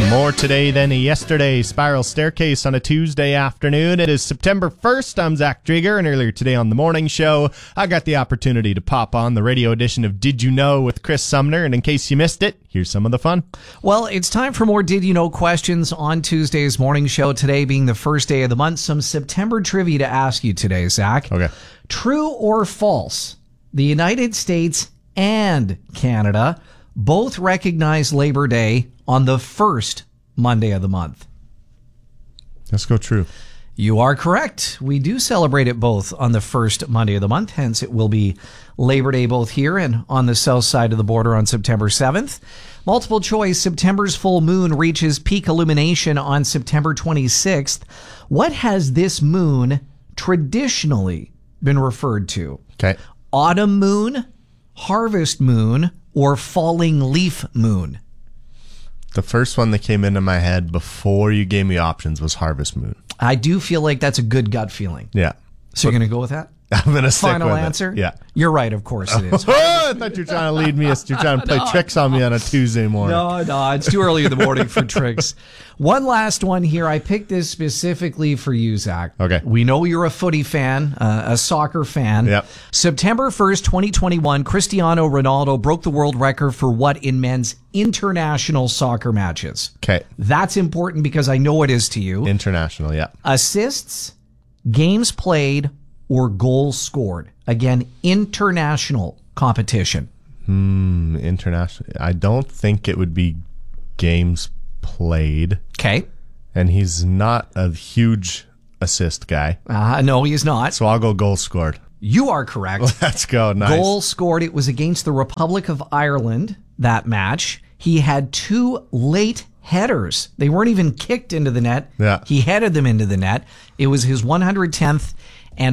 More today than yesterday. Spiral Staircase on a Tuesday afternoon. It is September 1st. I'm Zach Drieger, and earlier today on the morning show, I got the opportunity to pop on the radio edition of Did You Know with Chris Sumner, and in case you missed it, here's some of the fun. Well, it's time for more Did You Know questions on Tuesday's morning show. Today being the first day of the month, some September trivia to ask you today, Zach. Okay. True or false? The United States and Canada both recognize Labor Day on the first Monday of the month. Let's go true. You are correct. We do celebrate it both on the first Monday of the month. Hence, it will be Labor Day both here and on the south side of the border on September 7th. Multiple choice, September's full moon reaches peak illumination on September 26th. What has this moon traditionally been referred to? Okay. Autumn moon, harvest moon, or falling leaf moon? The first one that came into my head before you gave me options was Harvest Moon. I do feel like that's a good gut feeling. Yeah. So you're going to go with that? I'm going to stick Final with answer? it. Yeah. You're right, of course it is. I thought you were trying to lead me. You're trying to play tricks on me on a Tuesday morning. No, it's too early in the morning for tricks. One last one here. I picked this specifically for you, Zach. Okay. We know you're a footy fan, a soccer fan. Yep. September 1st, 2021, Cristiano Ronaldo broke the world record for what in men's international soccer matches? Okay. That's important because I know it is to you. International, yeah. Assists, games played, or goals scored. Again, international competition. International. I don't think it would be games played. Okay. And he's not a huge assist guy. No, he is not. So I'll go goal scored. You are correct. Let's go. Nice. Goal scored. It was against the Republic of Ireland, that match. He had two late headers. They weren't even kicked into the net. Yeah. He headed them into the net. It was his 110th and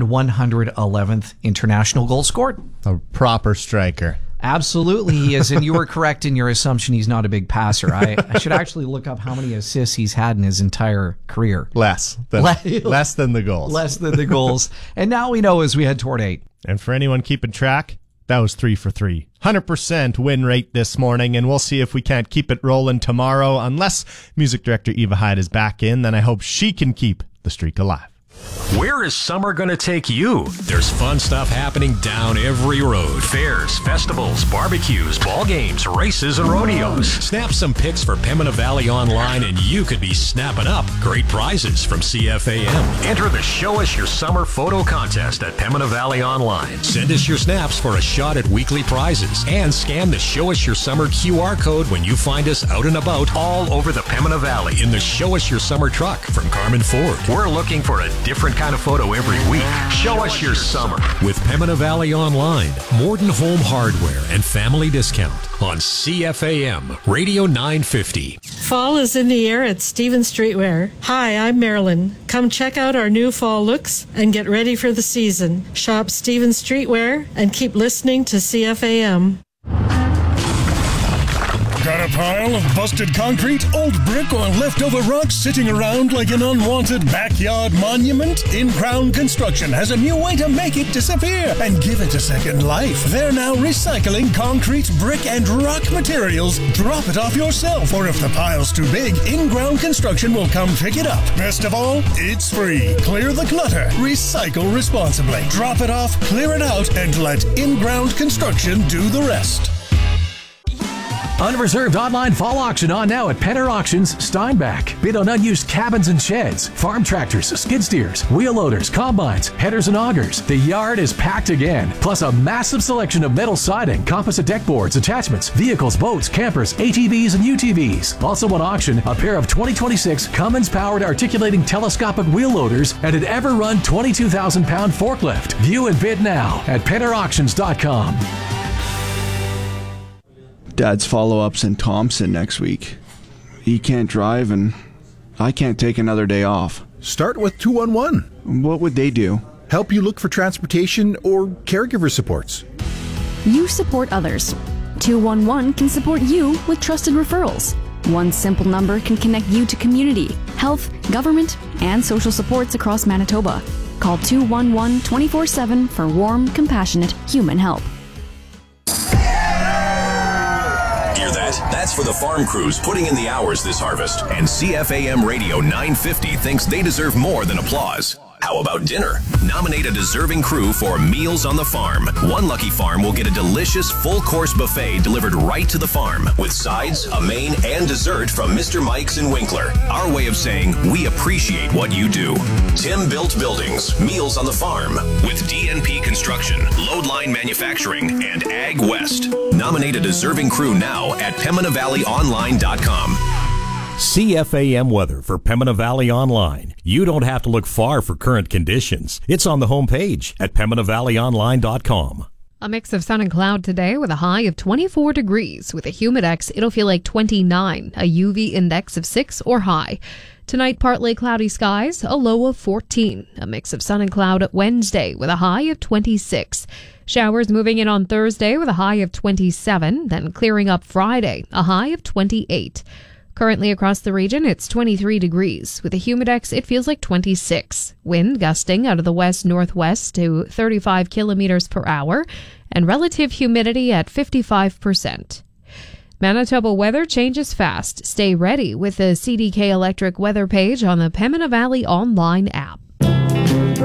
111th international goal scored. A proper striker. Absolutely he is, and you were correct in your assumption he's not a big passer. I should actually look up how many assists he's had in his entire career. Less than the goals. Less than the goals. And now we know as we head toward 8. And for anyone keeping track, that was 3 for 3. 100% win rate this morning, and we'll see if we can't keep it rolling tomorrow. Unless music director Eva Hyde is back in, then I hope she can keep the streak alive. Where is summer going to take you? There's fun stuff happening down every road. Fairs, festivals, barbecues, ball games, races, and rodeos. Snap some pics for Pembina Valley Online and you could be snapping up great prizes from CFAM. Enter the Show Us Your Summer photo contest at Pembina Valley Online. Send us your snaps for a shot at weekly prizes and scan the Show Us Your Summer QR code when you find us out and about all over the Pembina Valley in the Show Us Your Summer truck from Carmen Ford. We're looking for a different kind of photo every week. Show us your summer with Pembina Valley Online, Morden Home Hardware, and Family Discount on CFAM Radio 950. Fall is in the air at Stevens Streetwear. Hi, I'm Marilyn. Come check out our new fall looks and get ready for the season. Shop Stevens Streetwear and keep listening to CFAM. Got a pile of busted concrete, old brick, or leftover rocks sitting around like an unwanted backyard monument? In-Crown Construction has a new way to make it disappear and give it a second life. They're now recycling concrete, brick, and rock materials. Drop it off yourself, or if the pile's too big, In-Ground Construction will come pick it up. Best of all, it's free. Clear the clutter. Recycle responsibly. Drop it off, clear it out, and let In-Ground Construction do the rest. Unreserved online fall auction on now at Penner Auctions, Steinbach. Bid on unused cabins and sheds, farm tractors, skid steers, wheel loaders, combines, headers, and augers. The yard is packed again, plus a massive selection of metal siding, composite deck boards, attachments, vehicles, boats, campers, ATVs, and UTVs. Also on auction, a pair of 2026 Cummins-powered articulating telescopic wheel loaders and an Ever-Run 22,000-pound forklift. View and bid now at PennerAuctions.com. Dad's follow-ups in Thompson next week. He can't drive and I can't take another day off. Start with 211. What would they do? Help you look for transportation or caregiver supports. You support others. 211 can support you with trusted referrals. One simple number can connect you to community, health, government, and social supports across Manitoba. Call 211 24/7 for warm, compassionate human help. Hear that? That's for the farm crews putting in the hours this harvest. And CFAM Radio 950 thinks they deserve more than applause. How about dinner? Nominate a deserving crew for Meals on the Farm. One lucky farm will get a delicious full-course buffet delivered right to the farm with sides, a main, and dessert from Mr. Mike's in Winkler. Our way of saying we appreciate what you do. Tim Built Buildings, Meals on the Farm with DNP Construction, Loadline Manufacturing, and Ag West. Nominate a deserving crew now at PembinaValleyOnline.com. CFAM weather for Pembina Valley Online. You don't have to look far for current conditions. It's on the homepage at PembinaValleyOnline.com. A mix of sun and cloud today with a high of 24 degrees. With a humidex, it'll feel like 29, a UV index of 6 or high. Tonight, partly cloudy skies, a low of 14. A mix of sun and cloud Wednesday with a high of 26. Showers moving in on Thursday with a high of 27, then clearing up Friday, a high of 28. Currently across the region, it's 23 degrees. With a humidex, it feels like 26. Wind gusting out of the west-northwest to 35 kilometers per hour, and relative humidity at 55%. Manitoba weather changes fast. Stay ready with the CDK Electric weather page on the Pembina Valley Online app.